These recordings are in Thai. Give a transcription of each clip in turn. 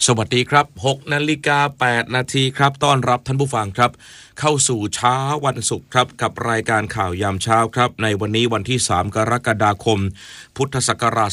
สวัสดีครับ 6:08 นาทีครับต้อนรับท่านผู้ฟังครับเข้าสู่เช้าวันศุกร์ครับกับรายการข่าวยามเช้าครับในวันนี้วันที่3 กรกฎาคมพุทธศักราช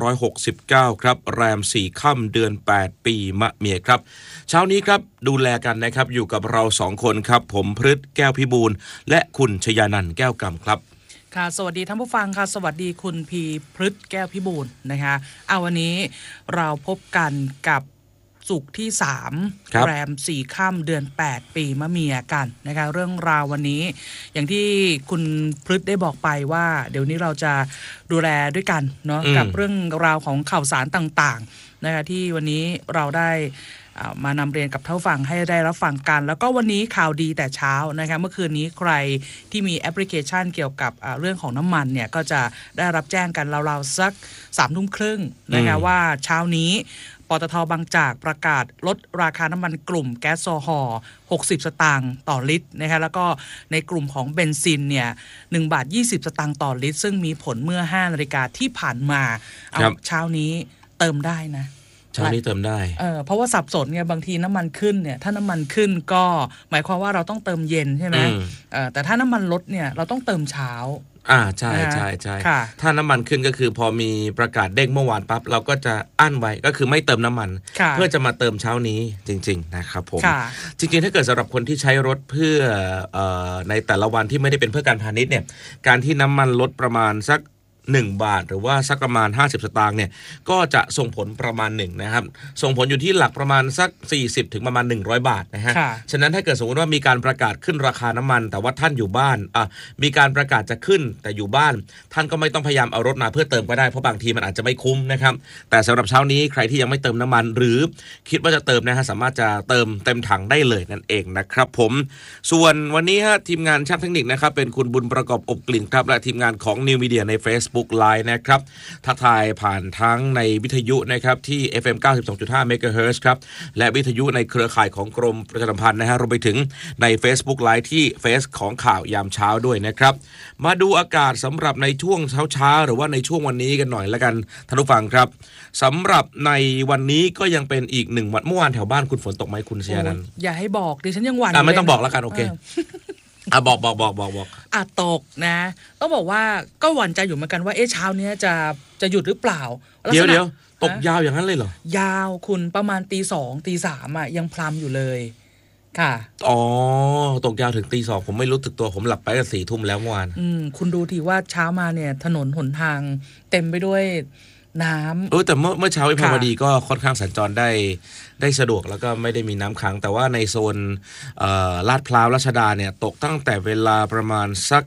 2569ครับแรม4ค่ำเดือน8ปีมะเมียครับเช้านี้ครับดูแลกันนะครับอยู่กับเรา2คนครับผมพฤทธิ์แก้วพิบูลและคุณชยานันท์แก้วกำครับค่ะสวัสดีท่านผู้ฟังค่ะสวัสดีคุณพีพฤทธิ์แก้วพิบูลนะคะวันนี้เราพบกันกับศุกร์ที่3แรม4ค่ำเดือน8ปีมะเมียกันนะคะเรื่องราววันนี้อย่างที่คุณพฤทธิ์ได้บอกไปว่าเดี๋ยวนี้เราจะดูแลด้วยกันเนาะกับเรื่องราวของข่าวสารต่างๆนะคะที่วันนี้เราได้มานำเรียนกับท่านผู้ฟังให้ได้รับฟังกันแล้วก็วันนี้ข่าวดีแต่เช้านะคะเมื่อคืนนี้ใครที่มีแอปพลิเคชันเกี่ยวกับเรื่องของน้ำมันเนี่ยก็จะได้รับแจ้งกันราวๆสัก 21:30 น.นะคะว่าเช้านี้ปตท.บางจากประกาศลดราคาน้ำมันกลุ่มแก๊สโซฮอล์60 สตางค์ต่อลิตรนะคะแล้วก็ในกลุ่มของเบนซินเนี่ย1.20 สตางค์ต่อลิตรซึ่งมีผลเมื่อ 5 นาฬิกาที่ผ่านมาเช้านี้เติมได้นะเช้านี้เติมได้เพราะว่าสับสนไงบางทีน้ำมันขึ้นเนี่ยถ้าน้ำมันขึ้นก็หมายความว่าเราต้องเติมเย็นใช่ไหมแต่ถ้าน้ำมันลดเนี่ยเราต้องเติมเช้าใช่ใช่ใช่ถ้าน้ำมันขึ้นก็คือพอมีประกาศเด้งเมื่อวานปั๊บเราก็จะอั้นไว้ก็คือไม่เติมน้ำมันเพื่อจะมาเติมเช้านี้จริงๆนะครับผมจริงๆถ้าเกิดสำหรับคนที่ใช้รถเพื่อในแต่ละวันที่ไม่ได้เป็นเพื่อการพาณิชย์เนี่ยการที่น้ำมันลดประมาณสัก1 บาทหรือว่าสักประมาณ50 สตางค์เนี่ยก็จะส่งผลประมาณ1นะครับส่งผลอยู่ที่หลักประมาณสัก40ถึงประมาณ100 บาทนะฮะฉะนั้นถ้าเกิดสมมติว่ามีการประกาศขึ้นราคาน้ำมันแต่ว่าท่านอยู่บ้านมีการประกาศจะขึ้นแต่อยู่บ้านท่านก็ไม่ต้องพยายามเอารถมาเพื่อเติมก็ได้เพราะบางทีมันอาจจะไม่คุ้มนะครับแต่สำหรับเช้านี้ใครที่ยังไม่เติมน้ำมันหรือคิดว่าจะเติมนะฮะสามารถจะเติมเต็มถังได้เลยนั่นเองนะครับผมส่วนวันนี้ฮะทีมงานช่างเทคนิคนะครับเป็นคุณบุญประกอบอบกลิ่นครับและทีมงานของ New Media ใน Facebook Live นะครับทักทายผ่านทั้งในวิทยุนะครับที่ FM 92.5 MHz ครับและวิทยุในเครือข่ายของกรมประชาสัมพันธ์นะฮะรวมไปถึงใน Facebook Live ที่เฟซของข่าวยามเช้าด้วยนะครับมาดูอากาศสำหรับในช่วงเช้าหรือว่าในช่วงวันนี้กันหน่อยละกันท่านผู้ฟังครับสำหรับในวันนี้ก็ยังเป็นอีก1 วันเมื่อวานแถวบ้านคุณฝนตกไหมคุณเสียนั้นอย่าให้บอกดิฉันยังหวั่นไม่ต้องบอกแล้วกันโอเคบอกตกนะต้องบอกว่าก็หวั่นใจอยู่เหมือนกันว่าเช้านี้จะหยุดหรือเปล่าเดี๋ยวตกยาวอย่างนั้นเลยเหรอยาวคุณประมาณตี 2 ตี 3ยังพรำอยู่เลยค่ะตกยาวถึงตี 2ผมไม่รู้สึกตัวผมหลับไปกัน4 ทุ่มแล้วเมื่อวานคุณดูทีว่าเช้ามาเนี่ยถนนหนทางเต็มไปด้วยน้ำแต่เมื่อเช้าวิภาวดีก็ค่อนข้างสัญจรได้สะดวกแล้วก็ไม่ได้มีน้ำขังแต่ว่าในโซนลาดพร้าวรัชดาเนี่ยตกตั้งแต่เวลาประมาณสัก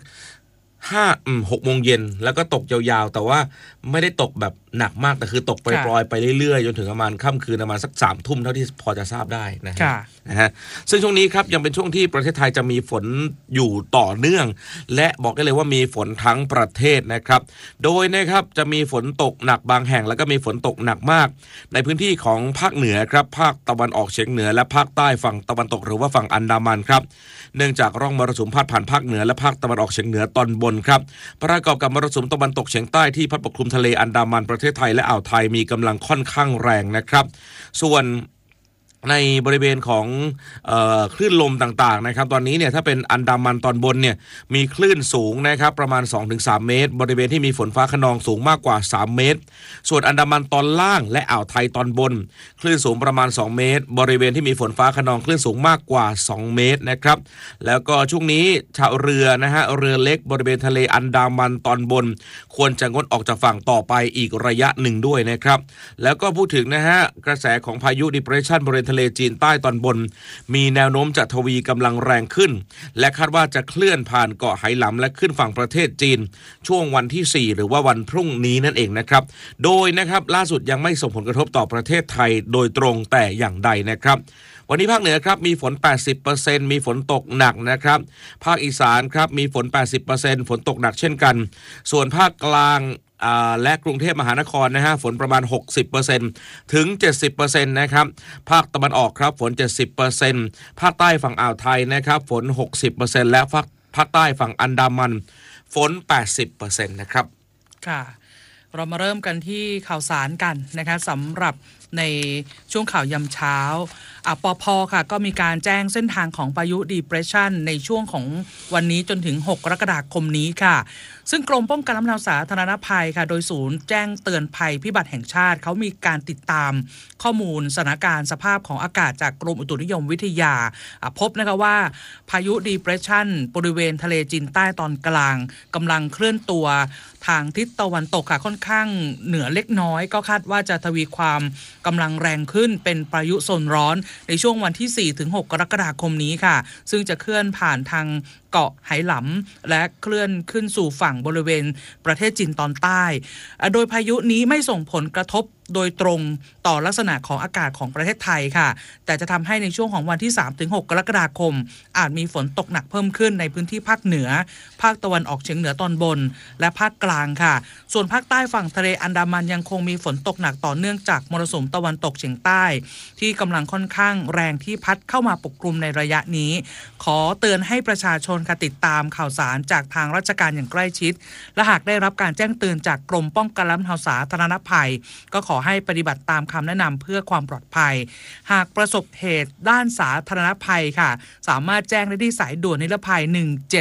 6 โมงเย็นแล้วก็ตกยาวๆแต่ว่าไม่ได้ตกแบบหนักมากแต่คือตกปล่อยๆไปเรื่อยๆจนถึงประมาณค่ำคืนประมาณสัก3 ทุ่มเท่าที่พอจะทราบได้นะฮะซึ่งช่วงนี้ครับยังเป็นช่วงที่ประเทศไทยจะมีฝนอยู่ต่อเนื่องและบอกได้เลยว่ามีฝนทั้งประเทศนะครับโดยนะครับจะมีฝนตกหนักบางแห่งแล้วก็มีฝนตกหนักมากในพื้นที่ของภาคเหนือครับภาคตะวันออกเฉียงเหนือและภาคใต้ฝั่งตะวันตกหรือว่าฝั่งอันดามันครับเนื่องจากร่องมรสุมพาดผ่านภาคเหนือและภาคตะวันออกเฉียงเหนือตอนบนครับประกอบกับมรสุมตะวันตกเฉียงใต้ที่พัดปกคลุมทะเลอันดามันประเทศไทยและอ่าวไทยมีกำลังค่อนข้างแรงนะครับส่วนในบริเวณของคลื่นลมต่างๆนะครับตอนนี้เนี่ยถ้าเป็นอันดามันตอนบนเนี่ยมีคลื่นสูงนะครับประมาณ 2-3 เมตรบริเวณที่มีฝนฟ้าคะนองสูงมากกว่า3 เมตรส่วนอันดามันตอนล่างและอ่าวไทยตอนบนคลื่นสูงประมาณ2 เมตรบริเวณที่มีฝนฟ้าคะนองคลื่นสูงมากกว่า2 เมตรนะครับแล้วก็ช่วงนี้ชาวเรือนะฮะเรือเล็กบริเวณทะเลอันดามันตอนบนควรจะงดออกจากฝั่งต่อไปอีกระยะหนึ่งด้วยนะครับแล้วก็พูดถึงนะฮะกระแสของพายุ Depression บริเวณทะเลจีนใต้ตอนบนมีแนวโน้มจะทวีกำลังแรงขึ้นและคาดว่าจะเคลื่อนผ่านเกาะไหหลำและขึ้นฝั่งประเทศจีนช่วงวันที่4หรือว่าวันพรุ่งนี้นั่นเองนะครับโดยนะครับล่าสุดยังไม่ส่งผลกระทบต่อประเทศไทยโดยตรงแต่อย่างใดนะครับวันนี้ภาคเหนือครับมีฝน 80% มีฝนตกหนักนะครับภาคอีสานครับมีฝน 80% ฝนตกหนักเช่นกันส่วนภาคกลางและกรุงเทพมหานครนะฮะฝนประมาณ 60% ถึง 70% นะครับภาคตะวันออกครับฝน 70% ภาคใต้ฝั่งอ่าวไทยนะครับฝน 60% และภาคใต้ฝั่งอันดามันฝน 80% นะครับค่ะเรามาเริ่มกันที่ข่าวสารกันนะคะสำหรับในช่วงข่าวยามเช้าปภ.ค่ะก็มีการแจ้งเส้นทางของพายุ Depression ในช่วงของวันนี้จนถึง6 กรกฎาคมนี้ค่ะซึ่งกรมป้องกันและบรรเทาสาธารณภัยค่ะโดยศูนย์แจ้งเตือนภัยพิบัติแห่งชาติเขามีการติดตามข้อมูลสถานการณ์สภาพของอากาศจากกรมอุตุนิยมวิทยาพบนะคะว่าพายุ Depression บริเวณทะเลจีนใต้ตอนกลางกำลังเคลื่อนตัวทางทิศตะวันตกค่ะค่อนข้างเหนือเล็กน้อยก็คาดว่าจะทวีความกำลังแรงขึ้นเป็นพายุโซนร้อนในช่วงวันที่ 4-6 กรกฎาคมนี้ค่ะซึ่งจะเคลื่อนผ่านทางเกาะไหหลำและเคลื่อนขึ้นสู่ฝั่งบริเวณประเทศจีนตอนใต้โดยพายุนี้ไม่ส่งผลกระทบโดยตรงต่อลักษณะของอากาศของประเทศไทยค่ะแต่จะทำให้ในช่วงของวันที่ 3-6 กรกฎาคมอาจมีฝนตกหนักเพิ่มขึ้นในพื้นที่ภาคเหนือภาคตะวันออกเฉียงเหนือตอนบนและภาคกลางค่ะส่วนภาคใต้ฝั่งทะเลอันดามันยังคงมีฝนตกหนักต่อเนื่องจากมรสุมตะวันตกเฉียงใต้ที่กำลังค่อนข้างแรงที่พัดเข้ามาปกคลุมในระยะนี้ขอเตือนให้ประชาชนค่ะติดตามข่าวสารจากทางราชการอย่างใกล้ชิดและหากได้รับการแจ้งเตือนจากกรมป้องกันและบรรเทาสาธารณภัยก็ขอให้ปฏิบัติตามคำแนะนำเพื่อความปลอดภัยหากประสบเหตุด้านสาธารณภัยค่ะสามารถแจ้งได้ที่สายด่วนนิรภัย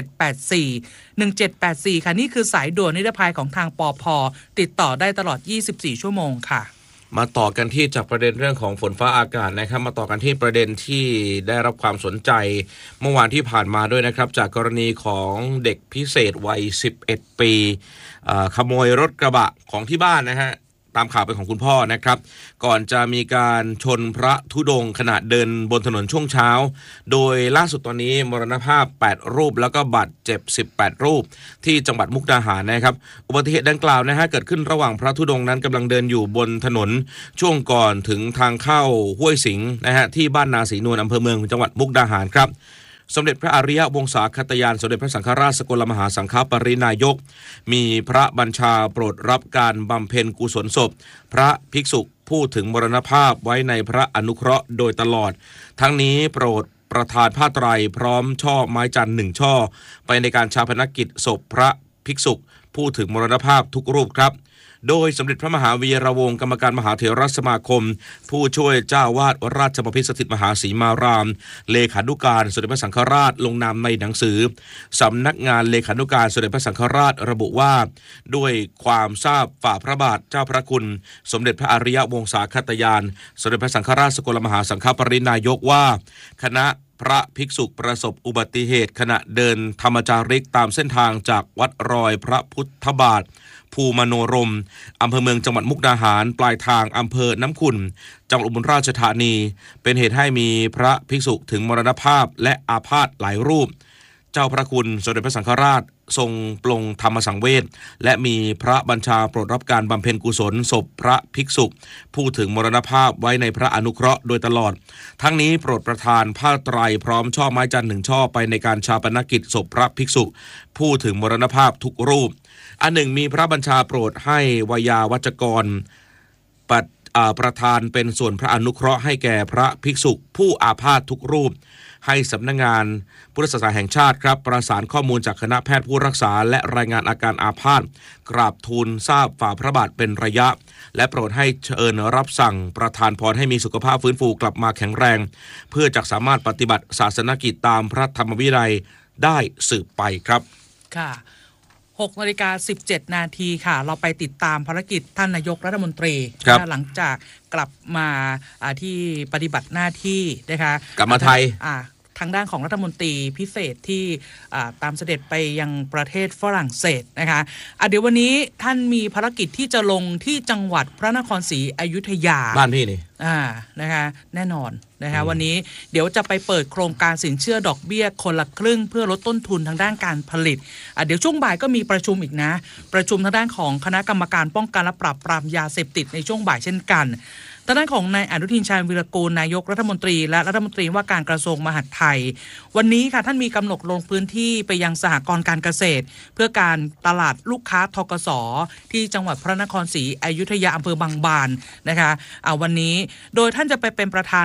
1784ค่ะนี่คือสายด่วนนิรภัยของทางปภ.ติดต่อได้ตลอด24ชั่วโมงค่ะมาต่อกันที่จากประเด็นเรื่องของฝนฟ้าอากาศนะครับมาต่อกันที่ประเด็นที่ได้รับความสนใจเมื่อวานที่ผ่านมาด้วยนะครับจากกรณีของเด็กพิเศษวัย11 ปีขโมยรถกระบะของที่บ้านนะฮะตามข่าวเป็นของคุณพ่อนะครับก่อนจะมีการชนพระธุดงค์ขณะเดินบนถนนช่วงเช้าโดยล่าสุดตอนนี้มรณภาพ8รูปแล้วก็บาดเจ็บ18รูปที่จังหวัดมุกดาหารนะครับอุบัติเหตุดังกล่าวนะฮะเกิดขึ้นระหว่างพระธุดงค์นั้นกำลังเดินอยู่บนถนนช่วงก่อนถึงทางเข้าห้วยสิงห์นะฮะที่บ้านนาศรีนวลอำเภอเมืองจังหวัดมุกดาหารครับสมเด็จพระอริยวงศาคตยานสมเด็จพระสังฆราชสกลมหาสังฆปรินายกมีพระบัญชาโปรดรับการบำเพ็ญกุศลศพพระภิกษุผู้ถึงมรณภาพไว้ในพระอนุเคราะห์โดยตลอดทั้งนี้โปรดประทานผ้าไตรพร้อมช่อไม้จันทร์1 ช่อไปในการชาปนกิจศพพระภิกษุผู้ถึงมรณภาพทุกรูปครับโดยสมเด็จพระมหาวีระวงศ์กรรมการมหาเถรสมาคมผู้ช่วยเจ้าวาดราชบพิตรสถิตมหาศรีมารามเลขานุการสมเด็จพระสังฆราชลงนามในหนังสือสำนักงานเลขานุการสมเด็จพระสังฆราชระบุว่าด้วยความทราบฝ่าพระบาทเจ้าพระคุณสมเด็จพระอริยวงศาคตยานสมเด็จพระสังฆราชสกลมหาสังฆปรินายกว่าคณะพระภิกษุประสบอุบัติเหตุขณะเดินธรรมจาริกตามเส้นทางจากวัดรอยพระพุทธบาทภูมโนรมอำเภอเมืองจังหวัดมุกดาหารปลายทางอำเภอน้ำขุ่นจังหวัดอุบลราชธานีเป็นเหตุให้มีพระภิกษุถึงมรณภาพและอาพาธหลายรูปเจ้าพระคุณสมเด็จพระสังฆราชทรงปลงธรรมสังเวชและมีพระบัญชาโปรดรับการบำเพ็ญกุศลศพพระภิกษุผู้ถึงมรณภาพไว้ในพระอนุเคราะห์โดยตลอดทั้งนี้โปรดประทานผ้าไตรพร้อมช่อไม้จันทร์1 ช่อไปในการชาปนกิจศพพระภิกษุผู้ถึงมรณภาพทุกรูปอันหนึ่งมีพระบัญชาโปรดให้วยาวัจกรประธานเป็นส่วนพระอนุเคราะห์ให้แก่พระภิกษุผู้อาพาธทุกรูปให้สำนักงานพุทธศาสนาแห่งชาติครับประสานข้อมูลจากคณะแพทย์ผู้รักษาและรายงานอาการอาพาธกราบทูลทราบฝ่าพระบาทเป็นระยะและโปรดให้เชิญรับสั่งประทานพรให้มีสุขภาพฟื้นฟูกลับมาแข็งแรงเพื่อจะสามารถปฏิบัติศาสนกิจตามพระธรรมวินัยได้สืบไปครับค่ะ6:17 นาทีค่ะเราไปติดตามภารกิจท่านนายกรัฐมนตรีหลังจากกลับมาที่ปฏิบัติหน้าที่นะคะกลับมาไทยทางด้านของรัฐมนตรีพิเศษที่ตามเสด็จไปยังประเทศฝรั่งเศสนะคะเดี๋ยววันนี้ท่านมีภารกิจที่จะลงที่จังหวัดพระนครศรีอยุธยาบ้านพี่นี่นะคะแน่นอนนะคะวันนี้เดี๋ยวจะไปเปิดโครงการสินเชื่อดอกเบี้ยคนละครึ่งเพื่อลดต้นทุนทางด้านการผลิตเดี๋ยวช่วงบ่ายก็มีประชุมอีกนะประชุมทางด้านของคณะกรรมการป้องกันและปราบปรามยาเสพติดในช่วงบ่ายเช่นกันทางด้านของนายอนุทินชาญวิรากูลนายกรัฐมนตรีและรัฐมนตรีว่าการกระทรวงมหาดไทยวันนี้ค่ะท่านมีกำหนดลงพื้นที่ไปยังสหกรณ์การเกษตรเพื่อการตลาดลูกค้าทกส.ที่จังหวัดพระนครศรีอยุธยาอำเภอบางบานนะคะวันนี้โดยท่านจะไปเป็นประธานเปิดโค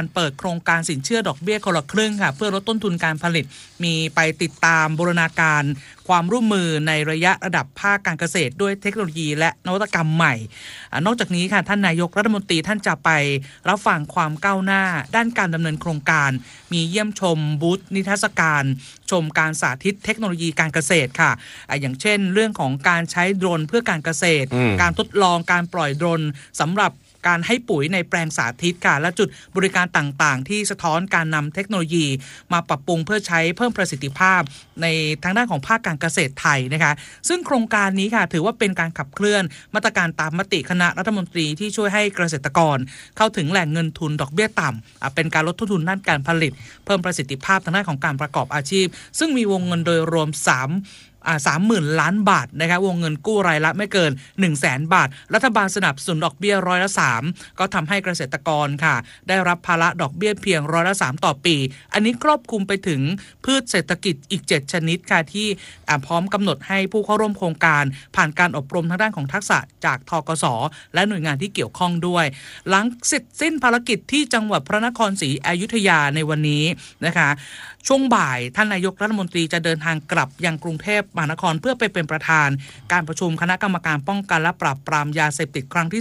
ครงการสินเชื่อดอกเบี้ยคนละครึ่งค่ะเพื่อลดต้นทุนการผลิตมีไปติดตามบูรณาการความร่วมมือในระยะระดับภาคการเกษตรด้วยเทคโนโลยีและนวัตกรรมใหม่นอกจากนี้ค่ะท่านนายกรัฐมนตรีท่านจะไปรับฟังความก้าวหน้าด้านการดำเนินโครงการมีเยี่ยมชมบูธนิทรรศการชมการสาธิตเทคโนโลยีการเกษตรค่ะอย่างเช่นเรื่องของการใช้โดรนเพื่อการเกษตรการทดลองการปล่อยโดรนสำหรับการให้ปุ๋ยในแปลงสาธิตค่ะและจุดบริการต่างๆที่สะท้อนการนำเทคโนโลยีมาปรับปรุงเพื่อใช้เพิ่มประสิทธิภาพในทางด้านของภาคการเกษตรไทยนะคะซึ่งโครงการนี้ค่ะถือว่าเป็นการขับเคลื่อนมาตรการตามมติคณะรัฐมนตรีที่ช่วยให้เกษตรกรเข้าถึงแหล่งเงินทุนดอกเบี้ยต่ำเป็นการลดต้นทุนด้านการผลิตเพิ่มประสิทธิภาพทางด้านของการประกอบอาชีพซึ่งมีวงเงินโดยรวม30,000 ล้านบาทนะคะวงเงินกู้รายละไม่เกิน 100,000 บาทรัฐบาลสนับสนุนดอกเบี้ย3%ก็ทำให้เกษตรกรค่ะได้รับภาระดอกเบี้ยเพียง3%ต่อปีอันนี้ครอบคลุมไปถึงพืชเศรษฐกิจอีก7ชนิดค่ะที่พร้อมกำหนดให้ผู้เข้าร่วมโครงการผ่านการอบรมทางด้านของทักษะจากธกส.และหน่วยงานที่เกี่ยวข้องด้วยหลังเสร็จสิ้นภารกิจที่จังหวัดพระนครศรีอยุธยาในวันนี้นะคะช่วงบ่ายท่านนายกรัฐมนตรีจะเดินทางกลับยังกรุงเทพมหานครเพื่อไปเป็นประธานการประชุมคณะกรรมการป้องกันและปราบปรามยาเสพติดครั้งที่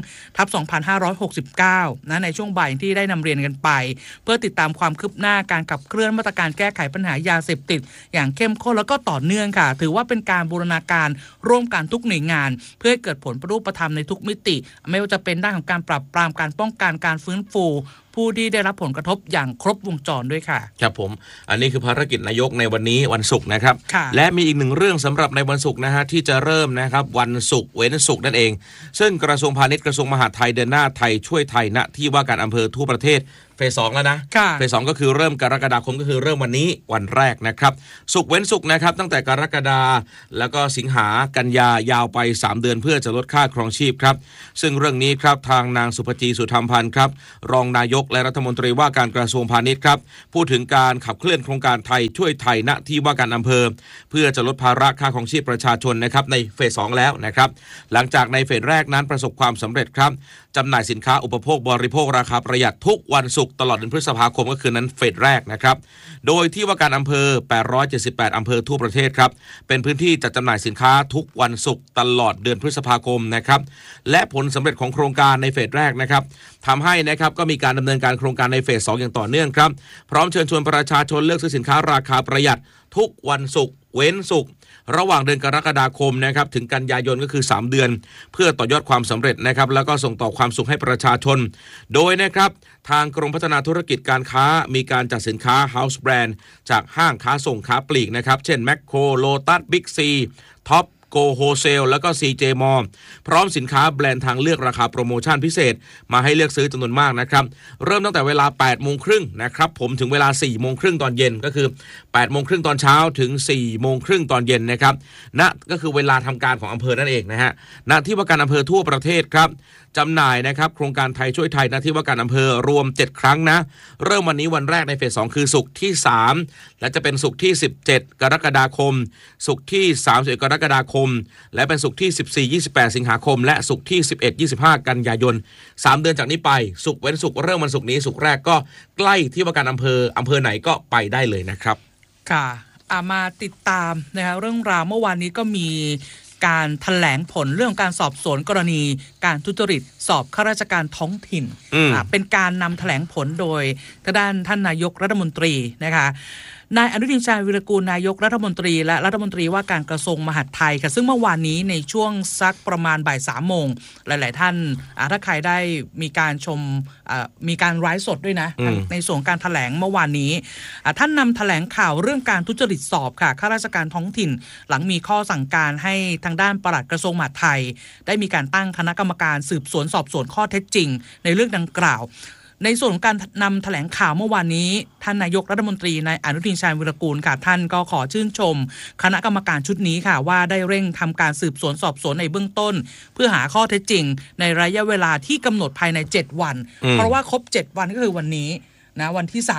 2/2569ในช่วงบ่ายที่ได้นำเรียนกันไปเพื่อติดตามความคืบหน้าการขับเคลื่อนมาตรการแก้ไขปัญหายาเสพติดอย่างเข้มข้นแล้วก็ต่อเนื่องค่ะถือว่าเป็นการบูรณาการร่วมกันทุกหน่วยงานเพื่อให้เกิดผลประรูปธรรมในทุกมิติไม่ว่าจะเป็นด้านของการปราบปรามการป้องกันการฟื้นฟูผู้ที่ได้รับผลกระทบอย่างครบวงจรด้วยค่ะครับผมอันนี้คือภารกิจนายกในวันนี้วันศุกร์นะครับและมีอีกหนึ่งเรื่องสำหรับในวันศุกร์นะฮะที่จะเริ่มนะครับวันศุกร์เว้นศุกร์นั่นเองซึ่งกระทรวงพาณิชย์กระทรวงมหาดไทยเดินหน้าไทยช่วยไทยณที่ว่าการอำเภอทั่วประเทศเฟส 2แล้วนะเฟส 2ก็คือเริ่มกรกฎาคมก็คือเริ่มวันนี้วันแรกนะครับศุกร์เว้นศุกร์นะครับตั้งแต่กรกฎาแล้วก็สิงหากันยายาวไป3เดือนเพื่อจะลดค่าครองชีพครับซึ่งเรื่องนี้ครับทางนางสุภจีสุธรรมพันธ์ครับรองนายกและรัฐมนตรีว่าการกระทรวงพาณิชย์ครับพูดถึงการขับเคลื่อนโครงการไทยช่วยไทยณที่ว่าการอำเภอเพื่อจะลดภาระค่าครองชีพประชาชนนะครับในเฟส 2แล้วนะครับหลังจากในเฟสแรกนั้นประสบความสำเร็จครับจำหน่ายสินค้าอุปโภคบริโภคราคาประหยัดทุกวันศุกร์ตลอดเดือนพฤษภาคมก็คือนั้นเฟสแรกนะครับโดยที่ว่าการอำเภอ878อำเภอทั่วประเทศครับเป็นพื้นที่จัดจำหน่ายสินค้าทุกวันศุกร์ตลอดเดือนพฤษภาคมนะครับและผลสำเร็จของโครงการในเฟสแรกนะครับทำให้นะครับก็มีการดำเนินการโครงการในเฟส 2อย่างต่อเนื่องครับพร้อมเชิญชวนประชาชนเลือกซื้อสินค้าราคาประหยัดทุกวันศุกร์เว้นศุกร์ระหว่างเดือนกรกฎาคมนะครับถึงกันยายนก็คือ3เดือนเพื่อต่อยอดความสำเร็จนะครับแล้วก็ส่งต่อความสุขให้ประชาชนโดยนะครับทางกรมพัฒนาธุรกิจการค้ามีการจัดสินค้า House Brand จากห้างค้าส่งค้าปลีกนะครับเช่นแมคโครโลตัสบิ๊กซีท็อปโกโฮเซลแล้วก็ CJ Mall พร้อมสินค้าแบรนด์ทางเลือกราคาโปรโมชั่นพิเศษมาให้เลือกซื้อจำนวนมากนะครับเริ่มตั้งแต่เวลา 8:30 นนะครับผมถึงเวลา 4:30 นตอนเย็นก็คือ 8:30 นตอนเช้าถึง 4:30 นตอนเย็นนะครับก็คือเวลาทำการของอำเภอนั่นเองนะฮะณที่ว่าการอำเภอทั่วประเทศครับจำหน่ายนะครับโครงการไทยช่วยไทยณที่ว่าการอำเภอรวม7ครั้งนะเริ่มวันนี้วันแรกในเฟส 2คือศุกร์ที่3และจะเป็นศุกร์ที่17กรกฎาคมศุกร์ที่31กรกฎาคมและเป็นศุกร์ที่14-28สิงหาคมและศุกร์ที่11-25กันยายน3เดือนจากนี้ไปศุกร์เว้นศุกร์เริ่มวันศุกร์นี้ศุกร์แรกก็ใกล้ที่ว่าการอำเภอไหนก็ไปได้เลยนะครับค่ะมาติดตามนะคะเรื่องราวเมื่อวานนี้ก็มีการแถลงผลเรื่องการสอบสวนกรณีการทุจริตสอบข้าราชการท้องถิ่นเป็นการนำแถลงผลโดยทางด้านท่านนายกรัฐมนตรีนะคะนายอนุทินชาญวิรากูลนายกรัฐมนตรีและรัฐมนตรีว่าการกระทรวงมหาดไทยค่ะซึ่งเมื่อวานนี้ในช่วงสักประมาณบ่าย 3 โมงหลายๆท่านถ้าใครได้มีการชมมีการไลฟ์สดด้วยนะในส่วนการแถลงเมื่อวานนี้ท่านนำแถลงข่าวเรื่องการทุจริตสอบค่ะข้าราชการท้องถิ่นหลังมีข้อสั่งการให้ทางด้านปลัดกระทรวงมหาดไทยได้มีการตั้งคณะกรรมการสืบสวนสอบสวนข้อเท็จจริงในเรื่องดังกล่าวในส่วนของการนำแถลงข่าวเมื่อวานนี้ท่านนายกรัฐมนตรีนายอนุทินชาญวิรากูลค่ะท่านก็ขอชื่นชมคณะกรรมการชุดนี้ค่ะว่าได้เร่งทำการสืบสวนสอบสวนในเบื้องต้นเพื่อหาข้อเท็จจริงในระยะเวลาที่กำหนดภายใน7วันเพราะว่าครบ7วันก็คือวันนี้นะวันที่3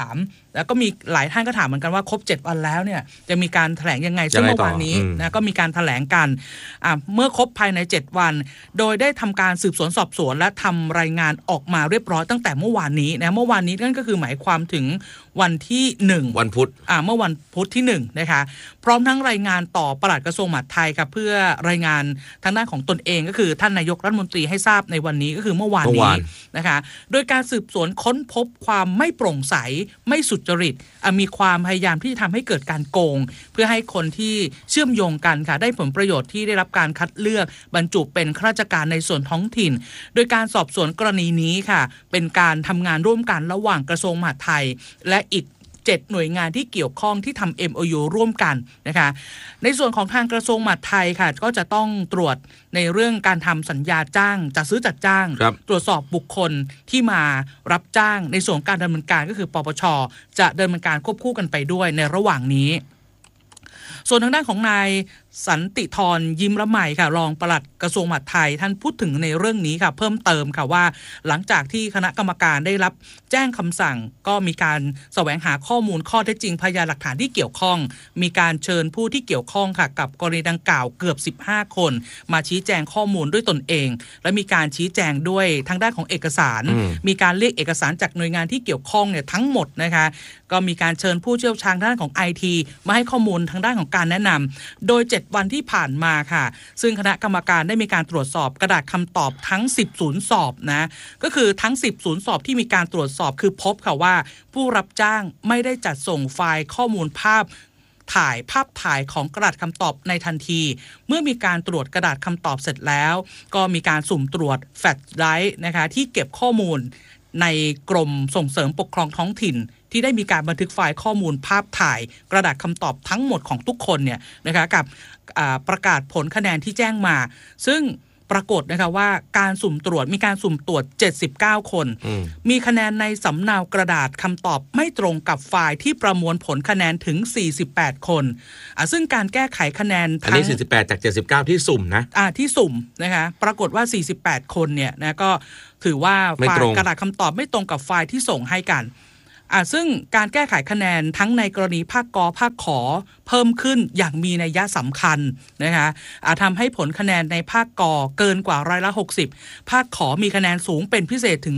แล้วก็มีหลายท่านก็ถามเหมือนกันว่าครบ7 วันแล้วเนี่ยจะมีการแถลงยังไงซึ่งเมื่อวานนี้นะก็มีการแถลงกันเมื่อครบภายใน7 วันโดยได้ทำการสืบสวนสอบสวนและทำรายงานออกมาเรียบร้อยตั้งแต่เมื่อวานนี้นะเมื่อวานนี้นั่นก็คือหมายความถึงวันที่1 วันพุธเมื่อวันพุธที่1นะคะพร้อมทั้งรายงานต่อปลัดกระทรวงมหาดไทยครับเพื่อรายงานทางด้านของตนเองก็คือท่านนายกรัฐมนตรีให้ทราบในวันนี้ก็คือเมื่อวานนี้นะคะโดยการสืบสวนค้นพบความไม่โปร่งใสไม่สุจริตมีความพยายามที่จะทำให้เกิดการโกงเพื่อให้คนที่เชื่อมโยงกันค่ะได้ผลประโยชน์ที่ได้รับการคัดเลือกบรรจุเป็นข้าราชการในส่วนท้องถิ่นโดยการสอบสวนกรณีนี้ค่ะเป็นการทำงานร่วมกันระหว่างกระทรวงมหาดไทยและอีก7 หน่วยงานที่เกี่ยวข้องที่ทำ MOU ร่วมกันนะคะในส่วนของทางกระทรวงมหาดไทยค่ะก็จะต้องตรวจในเรื่องการทำสัญญาจ้างจัดซื้อจัดจ้างตรวจสอบบุคคลที่มารับจ้างในส่วนการดำเนินการก็คือปปช.จะดำเนินการควบคู่กันไปด้วยในระหว่างนี้ส่วนทางด้านของนายสันติธรยิ้มละไมค่ะรองปลัดกระทรวงมหาดไทยท่านพูดถึงในเรื่องนี้ค่ะเพิ่มเติมค่ะว่าหลังจากที่คณะกรรมการได้รับแจ้งคำสั่งก็มีการแสวงหาข้อมูลข้อเท็จจริงพยานหลักฐานที่เกี่ยวข้องมีการเชิญผู้ที่เกี่ยวข้องค่ะกับกรณีดังกล่าวเกือบ15 คนมาชี้แจงข้อมูลด้วยตนเองและมีการชี้แจงด้วยทางด้านของเอกสารมีการเรียกเอกสารจากหน่วยงานที่เกี่ยวข้องเนี่ยทั้งหมดนะคะก็มีการเชิญผู้เชี่ยวชาญด้านของ IT มาให้ข้อมูลทางด้านของการแนะนำโดย7 วันที่ผ่านมาค่ะซึ่งคณะกรรมการได้มีการตรวจสอบกระดาษคำตอบทั้ง10 ศูนย์สอบนะก็คือทั้ง10 ศูนย์สอบที่มีการตรวจสอบคือพบค่ะว่าผู้รับจ้างไม่ได้จัดส่งไฟล์ข้อมูลภาพถ่ายของกระดาษคำตอบในทันทีเมื่อมีการตรวจกระดาษคำตอบเสร็จแล้วก็มีการสุ่มตรวจแฟลชไดรฟ์นะคะที่เก็บข้อมูลในกรมส่งเสริมปกครองท้องถิ่นที่ได้มีการบันทึกไฟล์ข้อมูลภาพถ่ายกระดาษคำตอบทั้งหมดของทุกคนเนี่ยนะคะกับประกาศผลคะแนนที่แจ้งมาซึ่งปรากฏนะคะว่าการสุ่มตรวจมีการสุ่มตรวจ79 คนมีคะแนนในสำเนากระดาษคำตอบไม่ตรงกับไฟล์ที่ประมวลผลคะแนนถึง48 คนซึ่งการแก้ไขคะแนนอันนี้48 จาก 79ที่สุ่มนะที่สุ่มนะคะปรากฏว่า48 คนเนี่ยนะก็ถือว่าไฟล์กระดาษคำตอบไม่ตรงกับไฟล์ที่ส่งให้กันซึ่งการแก้ไขคะแนนทั้งในกรณีภาคก.ภาคขอเพิ่มขึ้นอย่างมีนัยสำคัญนะคะทำให้ผลคะแนนในภาคก.เกินกว่า60%ภาคขอมีคะแนนสูงเป็นพิเศษถึง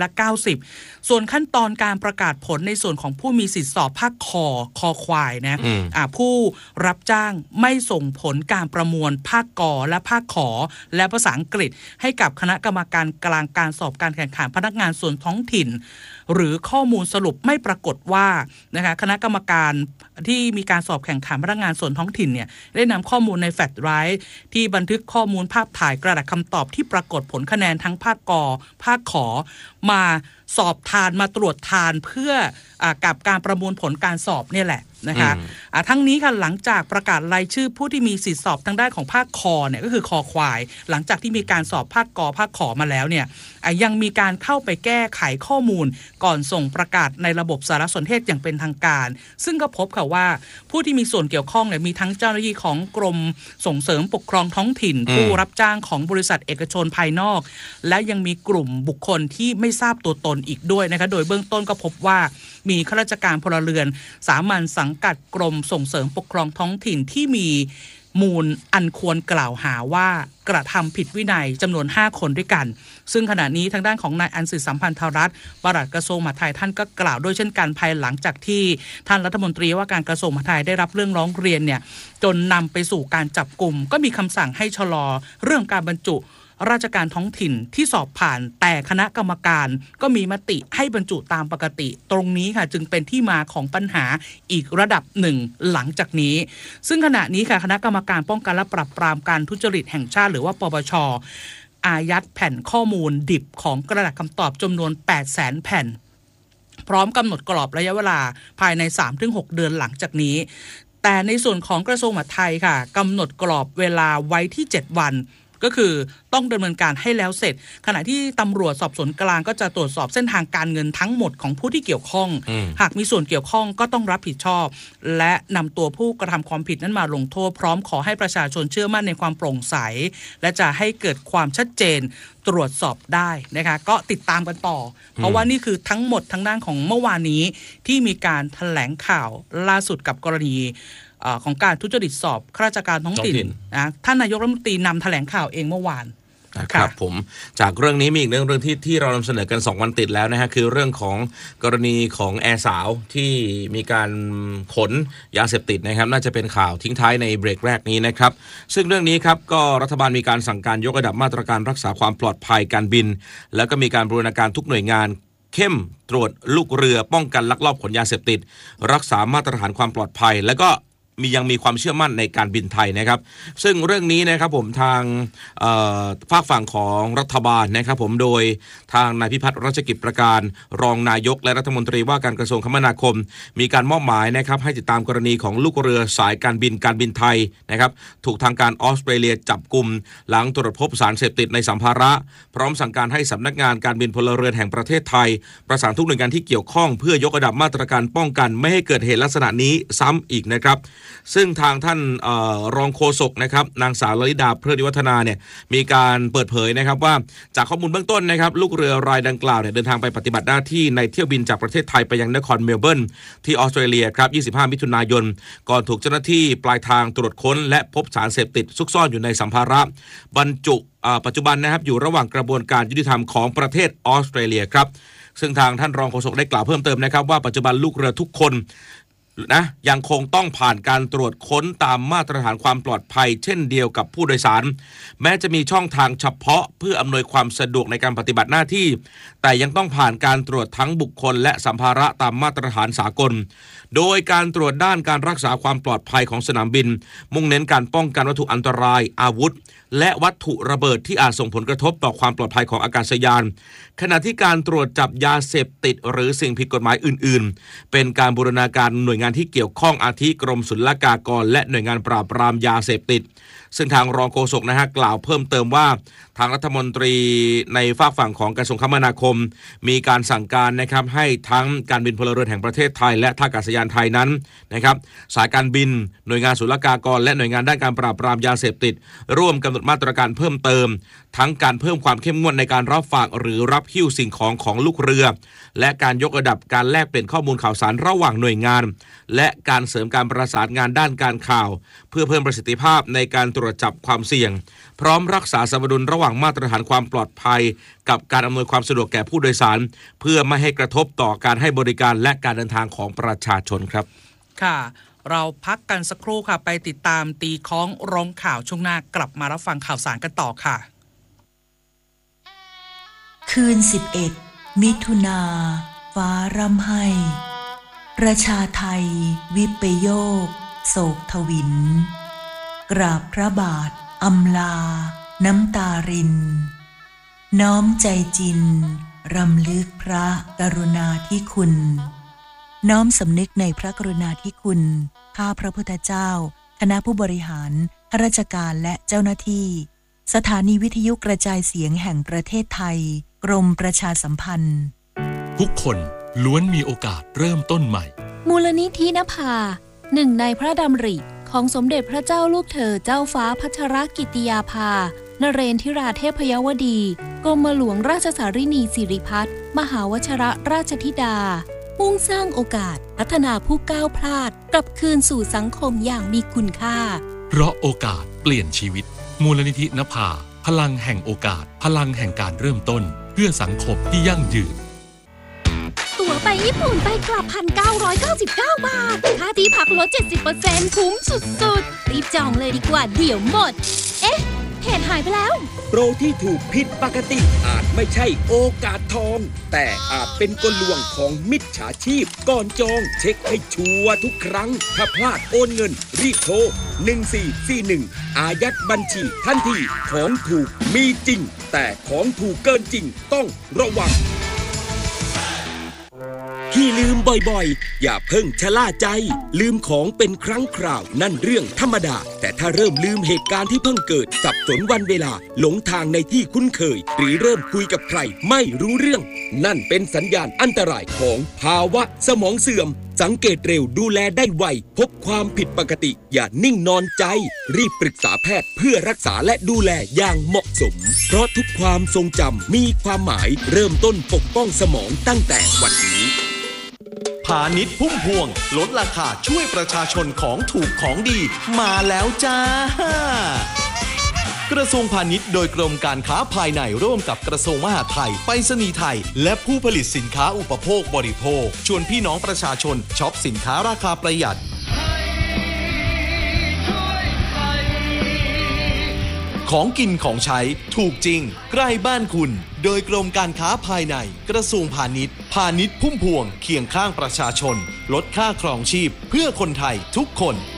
90%ส่วนขั้นตอนการประกาศผลในส่วนของผู้มีสิทธิสอบภาคคอควายนะผู้รับจ้างไม่ส่งผลการประมวลภาคก.และภาคขอและภาษาอังกฤษให้กับคณะกรรมการกลางการสอบการแข่งขันพนักงานส่วนท้องถิ่นหรือข้อมูลสรุปไม่ปรากฏว่านะคะคณะกรรมการที่มีการสอบแข่งขันพนักงานส่วนท้องถิ่นเนี่ยได้นำข้อมูลในแฟลชไดรฟ์ที่บันทึกข้อมูลภาพถ่ายกระดาษคำตอบที่ปรากฏผลคะแนนทั้งภาคก.ภาคขอมาสอบทานมาตรวจทานเพื่อกับการประมวลผลการสอบเนี่ยแหละนะคะทั้งนี้ค่ะหลังจากประกาศรายชื่อผู้ที่มีสิทธิสอบทางด้านของภาคคอเนี่ยก็คือคอควายหลังจากที่มีการสอบภาคก.ภาคขอมาแล้วเนี่ยยังมีการเข้าไปแก้ไขข้อมูลก่อนส่งประกาศในระบบสารสนเทศอย่างเป็นทางการซึ่งก็พบค่ะว่าผู้ที่มีส่วนเกี่ยวข้องเนี่ยมีทั้งเจ้าหน้าที่ของกรมส่งเสริมปกครองท้องถิ่นผู้รับจ้างของบริษัทเอกชนภายนอกและยังมีกลุ่มบุคคลที่ไม่ทราบตัวตนอีกด้วยนะคะโดยเบื้องต้นก็พบว่ามีข้าราชการพลเรือนสามัญสังกัดกรมส่งเสริมปกครองท้องถิ่นที่มีมูลอันควรกล่าวหาว่ากระทำผิดวินัยจำนวน5 คนด้วยกันซึ่งขณะนี้ทางด้านของนายอันสิทธิสัมพันธรัตน์ปลัดกระทรวงมหาดไทยท่านก็กล่าวด้วยเช่นกันภายหลังจากที่ท่านรัฐมนตรีว่าการกระทรวงมหาดไทยได้รับเรื่องร้องเรียนเนี่ยจนนำไปสู่การจับกุมก็มีคำสั่งให้ชะลอเรื่องการบรรจุราชการท้องถิ่นที่สอบผ่านแต่คณะกรรมการก็มีมติให้บรรจุตามปกติตรงนี้ค่ะจึงเป็นที่มาของปัญหาอีกระดับหนึ่งหลังจากนี้ซึ่งขณะนี้ค่ะคณะกรรมการป้องกันและปราบปรามการทุจริตแห่งชาติหรือว่าปปช.อายัดแผ่นข้อมูลดิบของกระดาษคำตอบจำนวน 800,000 แผ่นพร้อมกำหนดกรอบระยะเวลาภายใน 3-6 เดือนหลังจากนี้แต่ในส่วนของกระทรวงมหาดไทยค่ะกำหนดกรอบเวลาไว้ที่7 วันก็คือต้องดำเนินการให้แล้วเสร็จขณะที่ตำรวจสอบสวนกลางก็จะตรวจสอบเส้นทางการเงินทั้งหมดของผู้ที่เกี่ยวข้องหากมีส่วนเกี่ยวข้องก็ต้องรับผิดชอบและนำตัวผู้กระทำความผิดนั้นมาลงโทษพร้อมขอให้ประชาชนเชื่อมั่นในความโปร่งใสและจะให้เกิดความชัดเจนตรวจสอบได้นะคะก็ติดตามกันต่อเพราะว่านี่คือทั้งหมดทั้งด้านของเมื่อวานนี้ที่มีการแถลงข่าวล่าสุดกับกรณีของการทุจริตสอบข้าราชการท้องถิ่นนะท่านนายกรัฐมนตรีนำแถลงข่าวเองเมื่อวานครับผมจากเรื่องนี้มีอีกเรื่องที่เรานำเสนอกัน2วันติดแล้วนะฮะคือเรื่องของกรณีของแอร์สาวที่มีการขนยาเสพติดนะครับน่าจะเป็นข่าวทิ้งท้ายในเบรกแรกนี้นะครับซึ่งเรื่องนี้ครับก็รัฐบาลมีการสั่งการยกระดับมาตรการรักษาความปลอดภัยการบินแล้วก็มีการบูรณาการทุกหน่วยงานเข้มตรวจลูกเรือป้องกันลักลอบขนยาเสพติดรักษามาตรฐานความปลอดภัยแล้วก็ยังมีความเชื่อมั่นในการบินไทยนะครับซึ่งเรื่องนี้นะครับผมทางฝากฝั่งของรัฐบาลนะครับผมโดยทางนายพิพัฒน์รัชกิจประการรองนายกและรัฐมนตรีว่าการกระทรวงคมนาคมมีการมอบหมายนะครับให้ติดตามกรณีของลูกเรือสายการบินไทยนะครับถูกทางการออสเตรเลียจับกุมหลังตรวจพบสารเสพติดในสัมภาระพร้อมสั่งการให้สำนักงานการบินพลเรือนแห่งประเทศไทยประสานทุกหน่วยงานที่เกี่ยวข้องเพื่อยกระดับมาตรการป้องกันไม่ให้เกิดเหตุลักษณะนี้ซ้ำอีกนะครับซึ่งทางท่านรองโฆษกนะครับนางสาวลลิดาเพลิดวัฒนาเนี่ยมีการเปิดเผยนะครับว่าจากข้อมูลเบื้องต้นนะครับลูกเรือรายดังกล่าวเนี่ยเดินทางไปปฏิบัติหน้าที่ในเที่ยวบินจากประเทศไทยไปยังนครเมลเบิร์นที่ออสเตรเลียครับ25มิถุนายนก่อนถูกเจ้าหน้าที่ปลายทางตรวจค้นและพบสารเสพติดซุกซ่อนอยู่ในสัมภาระบรรจุปัจจุบันนะครับอยู่ระหว่างกระบวนการยุติธรรมของประเทศออสเตรเลียครับซึ่งทางท่านรองโฆษกได้กล่าวเพิ่มเติมนะครับว่าปัจจุบันลูกเรือทุกคนนะยังคงต้องผ่านการตรวจค้นตามมาตรฐานความปลอดภัยเช่นเดียวกับผู้โดยสารแม้จะมีช่องทางเฉพาะเพื่ออำนวยความสะดวกในการปฏิบัติหน้าที่แต่ยังต้องผ่านการตรวจทั้งบุคคลและสัมภาระตามมาตรฐานสากลโดยการตรวจด้านการรักษาความปลอดภัยของสนามบินมุ่งเน้นการป้องกันวัตถุอันตรายอาวุธและวัตถุระเบิดที่อาจส่งผลกระทบต่อความปลอดภัยของอากาศยานขณะที่การตรวจจับยาเสพติดหรือสิ่งผิดกฎหมายอื่นๆเป็นการบูรณาการหน่วยงานที่เกี่ยวข้องอาทิกรมศุลกากรและหน่วยงานปราบปรามยาเสพติดซึ่งทางรองโฆษกนะฮะกล่าวเพิ่มเติมว่าทางรัฐมนตรีในฝากฝั่งของกระทรวงคมนาคมมีการสั่งการนะครับให้ทั้งการบินพลเรือนแห่งประเทศไทยและท่าอากาศยานไทยนั้นนะครับสายการบินหน่วยงานศุลกากรและหน่วยงานด้านการปราบปรามยาเสพติดร่วมกำหนดมาตรการเพิ่มเติมทั้งการเพิ่มความเข้มงวดในการรับฝากหรือรับหิ้วสิ่งของลูกเรือและการยกระดับการแลกเปลี่ยนข้อมูลข่าวสารระหว่างหน่วยงานและการเสริมการประสานงานด้านการข่าวเพื่อเพิ่มประสิทธิภาพในการตรวจจับความเสี่ยงพร้อมรักษาสมดุลระหว่างมาตรฐานความปลอดภัยกับการอำนวยความสะดวกแก่ผู้โดยสารเพื่อไม่ให้กระทบต่อการให้บริการและการเดินทางของประชาชนครับค่ะเราพักกันสักครู่ค่ะไปติดตามตีค้องร้องข่าวช่วงหน้ากลับมารับฟังข่าวสารกันต่อค่ะคืน11มิถุนาฟ้าร่ำไห้ประชาไทยวิปโยคโศกทวินกราบพระบาทอำลาน้ำตารินน้อมใจจินรำลึกพระกรุณาธิคุณน้อมสำนึกในพระกรุณาธิคุณข้าพระพุทธเจ้าคณะผู้บริหารข้าราชการและเจ้าหน้าที่สถานีวิทยุกระจายเสียงแห่งประเทศไทยกรมประชาสัมพันธ์ทุกคนล้วนมีโอกาสเริ่มต้นใหม่มูลนิธินภาหนึ่งในพระดำริของสมเด็จพระเจ้าลูกเธอเจ้าฟ้าพัชรกิติยาภานเรนทิราเทพยวดีกรมหลวงราชสารินีสิริพัฒน์มหาวชิรราชธิดามุ่งสร้างโอกาสพัฒนาผู้ก้าวพลาดกลับคืนสู่สังคมอย่างมีคุณค่าเพราะโอกาสเปลี่ยนชีวิตมูลนิธินภาพลังแห่งโอกาสพลังแห่งการเริ่มต้นเพื่อสังคมที่ยั่งยืนตั๋วไปญี่ปุ่นไปกลับ 1,999 บาทค่าที่พักลด 70% คุ้มสุดๆรีบจองเลยดีกว่าเดี๋ยวหมดเอ๊ะเพจหายไปแล้วโปรที่ถูกผิดปกติอาจไม่ใช่โอกาสทองแต่อาจเป็นกลลวงของมิจฉาชีพก่อนจองเช็คให้ชัวร์ทุกครั้งถ้าพลาดโอนเงินรีบโทร1441อายัดบัญชีทันทีของถูกมีจริงแต่ของถูกเกินจริงต้องระวังที่ลืมบ่อยๆอย่าเพิ่งชะล่าใจลืมของเป็นครั้งคราวนั่นเรื่องธรรมดาแต่ถ้าเริ่มลืมเหตุการณ์ที่เพิ่งเกิดสับสนวันเวลาหลงทางในที่คุ้นเคยหรือเริ่มคุยกับใครไม่รู้เรื่องนั่นเป็นสัญญาณอันตรายของภาวะสมองเสื่อมสังเกตเร็วดูแลได้ไวพบความผิดปกติอย่านิ่งนอนใจรีบปรึกษาแพทย์เพื่อรักษาและดูแลอย่างเหมาะสมเพราะทุกความทรงจำมีความหมายเริ่มต้นปกป้องสมองตั้งแต่วันนี้พาณิชย์พุ่มพวงลดราคาช่วยประชาชนของถูกของดีมาแล้วจ้ากระทรวงพาณิชย์โดยกรมการค้าภายในร่วมกับกระทรวงมหาดไทยไปรษณีย์ไทยและผู้ผลิตสินค้าอุปโภคบริโภคชวนพี่น้องประชาชนช็อปสินค้าราคาประหยัดของกินของใช้ถูกจริงใกล้บ้านคุณโดยกรมการค้าภายในกระทรวงพาณิชย์พาณิชย์พุ่มพวงเคียงข้างประชาชนลดค่าครองชีพเพื่อคนไทยทุกคน